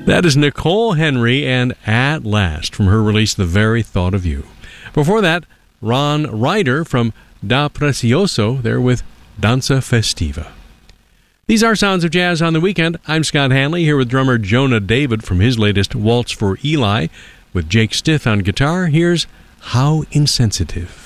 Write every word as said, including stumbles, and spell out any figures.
That is Nicole Henry and At Last from her release The Very Thought of You. Before that, Ron Ryder from Da Precioso, there with Danza Festiva. These are Sounds of Jazz on the Weekend. I'm Scott Hanley here with drummer Jonah David from his latest Waltz for Eli. With Jake Stith on guitar, here's How Insensitive.